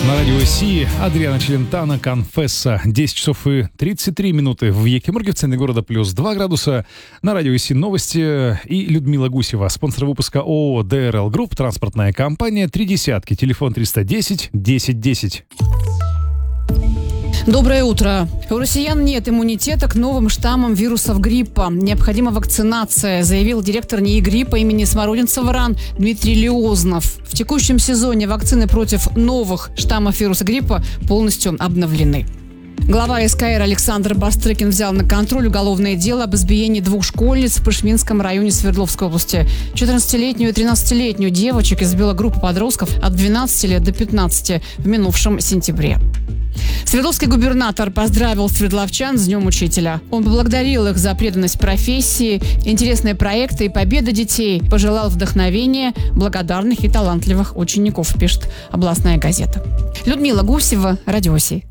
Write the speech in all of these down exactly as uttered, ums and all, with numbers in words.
На радио Си Адриано Челентано, Конфесса. десять часов и тридцать три минуты в Екимурге, в центре города, плюс два градуса. На радио Си новости и Людмила Гусева, спонсор выпуска ООО ди эр эл Group, транспортная компания «Три десятки», телефон триста десять десять десять. Доброе утро. У россиян нет иммунитета к новым штаммам вирусов гриппа. Необходима вакцинация, заявил директор НИИ гриппа имени Смородинцева РАН Дмитрий Леознов. В текущем сезоне вакцины против новых штаммов вируса гриппа полностью обновлены. Глава эс ка эр Александр Бастрыкин взял на контроль уголовное дело об избиении двух школьниц в Пышминском районе Свердловской области. четырнадцатилетнюю и тринадцатилетнюю девочек избила группа подростков от двенадцати лет до пятнадцати в минувшем сентябре. Свердловский губернатор поздравил свердловчан с Днем Учителя. Он поблагодарил их за преданность профессии, интересные проекты и победы детей, пожелал вдохновения, благодарных и талантливых учеников, пишет областная газета. Людмила Гусева, Радио Си.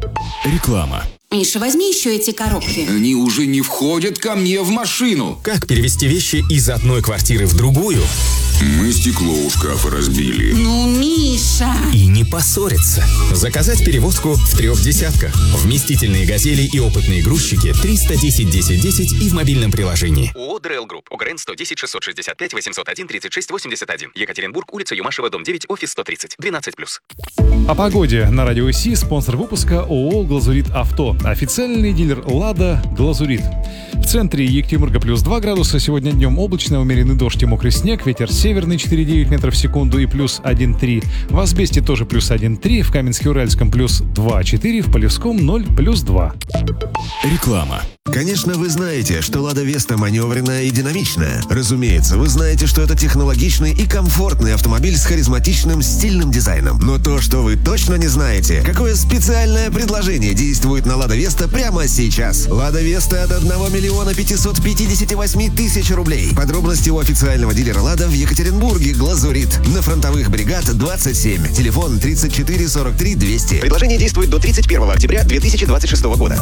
Реклама. Миша, возьми еще эти коробки. Они уже не входят ко мне в машину. Как перевести вещи из одной квартиры в другую? Мы стекло у шкафа разбили. Ну, Миша! И не поссориться. Заказать перевозку в трех десятках. Вместительные «Газели» и опытные грузчики триста десять десять десять и в мобильном приложении. ООО ди эр эл Group. ОГРН сто десять шестьсот шестьдесят пять восемьсот один тридцать шесть восемьдесят один. Екатеринбург, улица Юмашева, дом девять, офис сто тридцать. двенадцать плюс. О погоде на радио Си, спонсор выпуска ООО «Глазурит Авто». Официальный дилер «Лада» «Глазурит». В центре Екатеринбурга плюс два градуса. Сегодня днем облачно, умеренный дождь и мокрый снег. Ветер северный четыре целых девять метров в секунду и плюс один целых три. В Асбесте тоже плюс один целых три. В Каменске-Уральском плюс два целых четыре. В Полевском ноль плюс два. Реклама. Конечно, вы знаете, что «Лада Веста» маневренная и динамичная. Разумеется, вы знаете, что это технологичный и комфортный автомобиль с харизматичным стильным дизайном. Но то, что вы точно не знаете, какое специальное предложение действует на «Лада Веста» прямо сейчас. «Лада Веста» от одного миллиона пятисот пятидесяти восьми тысяч рублей. Подробности у официального дилера «Лада» в Екатеринбурге «Глазурит». На фронтовых бригад двадцать семь. Телефон тридцать четыре сорок три двести. Предложение действует до тридцать первого октября две тысячи двадцать шестого года.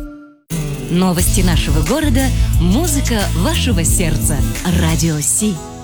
Новости нашего города, музыка вашего сердца. Радио Си.